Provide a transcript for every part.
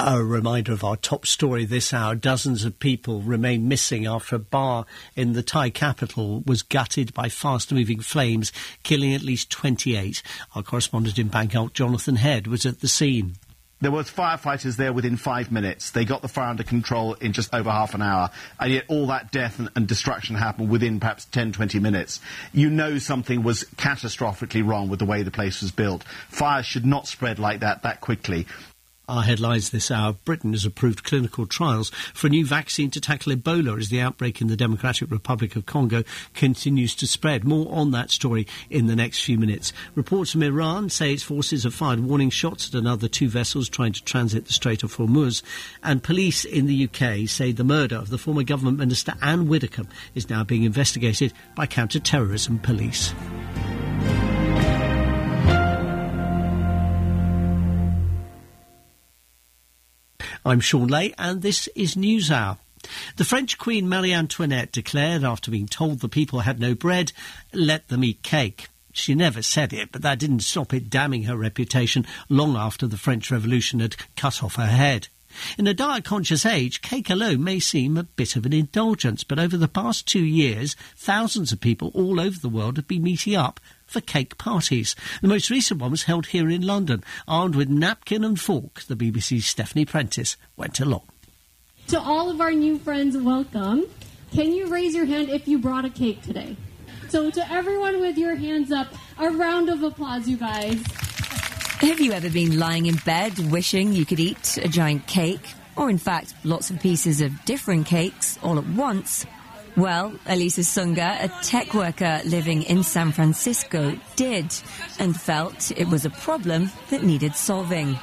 A reminder of our top story this hour. Dozens of people remain missing after a bar in the Thai capital was gutted by fast-moving flames, killing at least 28. Our correspondent in Bangkok, Jonathan Head, was at the scene. There was firefighters there within 5 minutes. They got the fire under control in just over half an hour. And yet all that death and destruction happened within perhaps 10, 20 minutes. You know something was catastrophically wrong with the way the place was built. Fire should not spread like that quickly. Our headlines this hour. Britain has approved clinical trials for a new vaccine to tackle Ebola as the outbreak in the Democratic Republic of Congo continues to spread. More on that story in the next few minutes. Reports from Iran say its forces have fired warning shots at another 2 vessels trying to transit the Strait of Hormuz. And police in the UK say the murder of the former government minister Anne Widdecombe is now being investigated by counter-terrorism police. I'm Sean Lay, and this is NewsHour. The French Queen Marie Antoinette declared, after being told the people had no bread, let them eat cake. She never said it, but that didn't stop it damning her reputation long after the French Revolution had cut off her head. In a diet-conscious age, cake alone may seem a bit of an indulgence, but over the past 2 years, thousands of people all over the world have been meeting up for cake parties. The most recent one was held here in London. Armed with napkin and fork, the BBC's Stephanie Prentice went along. To all of our new friends, welcome. Can you raise your hand if you brought a cake today? So to everyone with your hands up, a round of applause, you guys. Have you ever been lying in bed wishing you could eat a giant cake? Or in fact, lots of pieces of different cakes all at once? Well, Elisa Sunga, a tech worker living in San Francisco, did, and felt it was a problem that needed solving.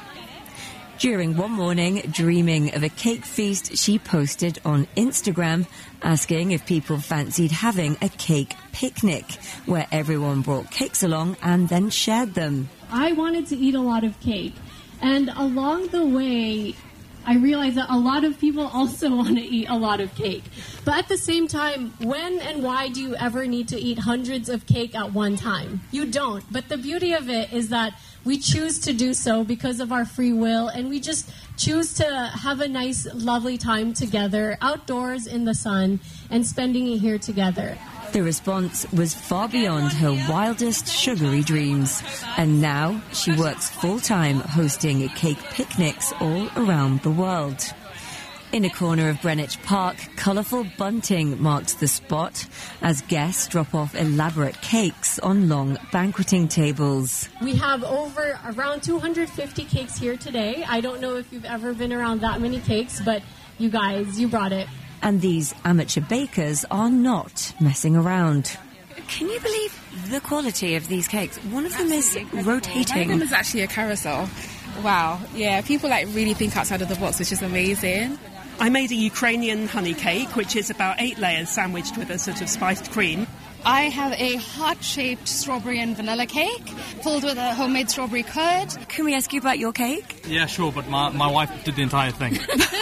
During one morning, dreaming of a cake feast, she posted on Instagram, asking if people fancied having a cake picnic, where everyone brought cakes along and then shared them. I wanted to eat a lot of cake, and along the way, I realized that a lot of people also want to eat a lot of cake. But at the same time, when and why do you ever need to eat hundreds of cake at one time? You don't. But the beauty of it is that we choose to do so because of our free will, and we just choose to have a nice, lovely time together, outdoors in the sun, and spending it here together. The response was far beyond her wildest sugary dreams. And now she works full-time hosting cake picnics all around the world. In a corner of Greenwich Park, colourful bunting marks the spot as guests drop off elaborate cakes on long banqueting tables. We have around 250 cakes here today. I don't know if you've ever been around that many cakes, but you guys, you brought it. And these amateur bakers are not messing around. Can you believe the quality of these cakes? One of them is rotating. One of them is actually a carousel. Wow. Yeah, people really think outside of the box, which is amazing. I made a Ukrainian honey cake, which is about 8 layers sandwiched with a sort of spiced cream. I have a heart-shaped strawberry and vanilla cake filled with a homemade strawberry curd. Can we ask you about your cake? Yeah, sure, but my wife did the entire thing.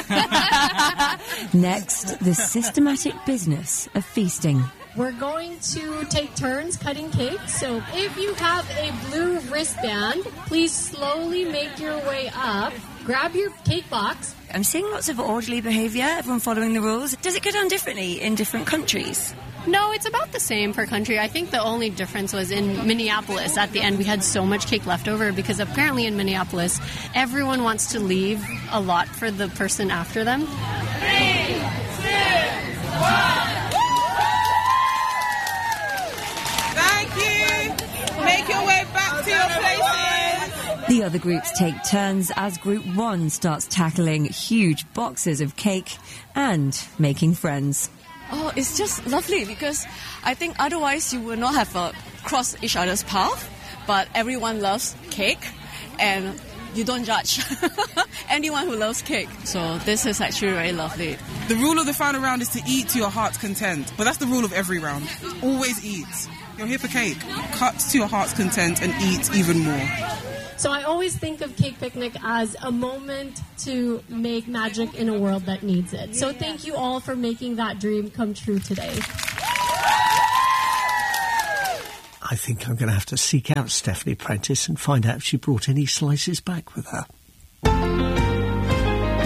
Next, the systematic business of feasting. We're going to take turns cutting cake. So if you have a blue wristband, please slowly make your way up. Grab your cake box. I'm seeing lots of orderly behaviour, everyone following the rules. Does it go down differently in different countries? No, it's about the same per country. I think the only difference was in Minneapolis. At the end, we had so much cake left over because apparently in Minneapolis, everyone wants to leave a lot for the person after them. 3, 2, 1. Thank you. Make your way back to your places. The other groups take turns as Group 1 starts tackling huge boxes of cake and making friends. Oh, it's just lovely because I think otherwise you will not have crossed each other's path, but everyone loves cake and you don't judge anyone who loves cake. So this is actually very lovely. The rule of the final round is to eat to your heart's content, but that's the rule of every round. Always eat. You're here for cake. Cut to your heart's content and eat even more. So I always think of Cake Picnic as a moment to make magic in a world that needs it. So thank you all for making that dream come true today. I think I'm going to have to seek out Stephanie Prentice and find out if she brought any slices back with her.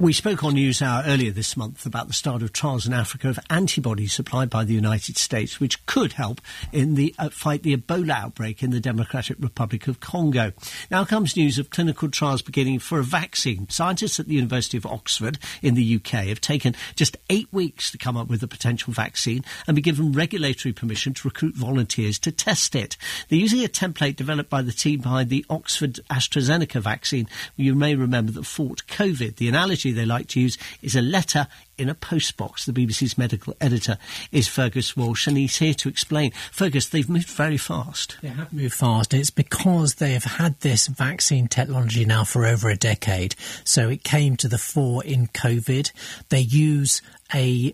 We spoke on NewsHour earlier this month about the start of trials in Africa of antibodies supplied by the United States, which could help in the fight the Ebola outbreak in the Democratic Republic of Congo. Now comes news of clinical trials beginning for a vaccine. Scientists at the University of Oxford in the UK have taken just 8 weeks to come up with a potential vaccine and be given regulatory permission to recruit volunteers to test it. They're using a template developed by the team behind the Oxford AstraZeneca vaccine. You may remember that fought COVID. The analogy they like to use is a letter in a postbox. The BBC's medical editor is Fergus Walsh, and he's here to explain. Fergus, they've moved very fast. They have moved fast. It's because they have had this vaccine technology now for over a decade. So it came to the fore in COVID. They use the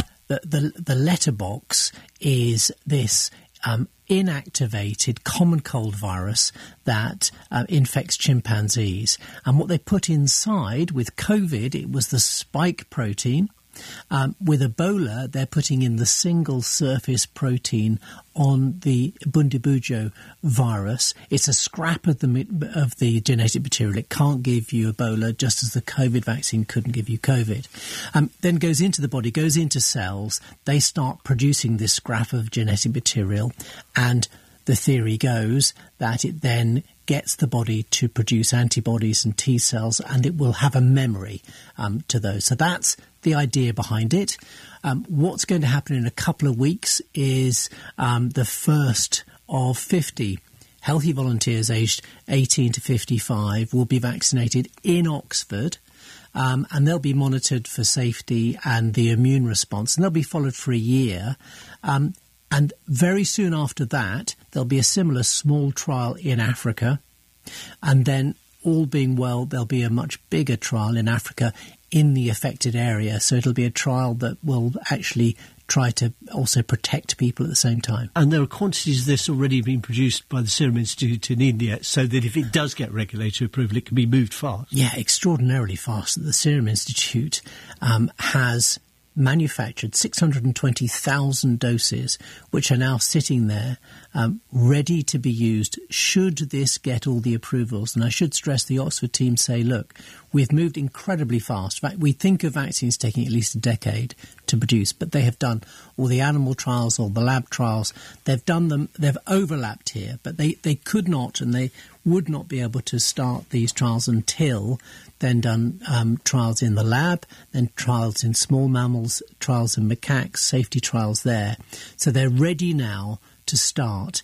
letterbox is this inactivated common cold virus that infects chimpanzees. And what they put inside with COVID, it was the spike protein. With Ebola, they're putting in the single surface protein on the Bundibugyo virus. It's a scrap of the genetic material. It can't give you Ebola, just as the COVID vaccine couldn't give you COVID. Then goes into the body, goes into cells. They start producing this scrap of genetic material, and the theory goes that it then gets the body to produce antibodies and T cells, and it will have a memory to those. So that's the idea behind it. What's going to happen in a couple of weeks is the first of 50 healthy volunteers aged 18 to 55 will be vaccinated in Oxford. And they'll be monitored for safety and the immune response, and they'll be followed for a year. And very soon after that, there'll be a similar small trial in Africa. And then, all being well, there'll be a much bigger trial in Africa in the affected area. So it'll be a trial that will actually try to also protect people at the same time. And there are quantities of this already being produced by the Serum Institute in India, so that if it does get regulatory approval, it can be moved fast. Yeah, extraordinarily fast. The Serum Institute has manufactured 620,000 doses, which are now sitting there ready to be used should this get all the approvals. And I should stress the Oxford team say, look, we've moved incredibly fast. In fact, we think of vaccines taking at least a decade to produce, but they have done all the animal trials, all the lab trials. They've done them, they've overlapped here, but they could not and they would not be able to start these trials until then done trials in the lab, then trials in small mammals, trials in macaques, safety trials there. So they're ready now to start.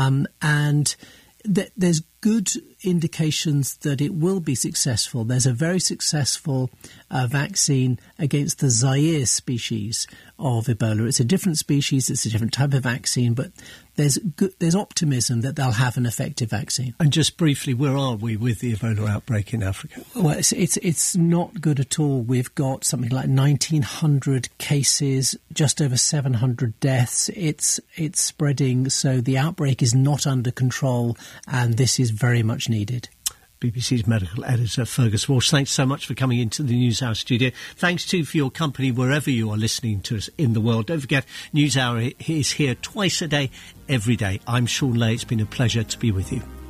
And there's good indications that it will be successful. There's a very successful vaccine against the Zaire species of Ebola. It's a different species, it's a different type of vaccine, but there's optimism that they'll have an effective vaccine. And just briefly, where are we with the Ebola outbreak in Africa? Well, it's not good at all. We've got something like 1,900 cases, just over 700 deaths. It's spreading, so the outbreak is not under control, and this is very much needed. BBC's medical editor, Fergus Walsh, thanks so much for coming into the NewsHour studio. Thanks, too, for your company wherever you are listening to us in the world. Don't forget, NewsHour is here twice a day, every day. I'm Sean Lay. It's been a pleasure to be with you.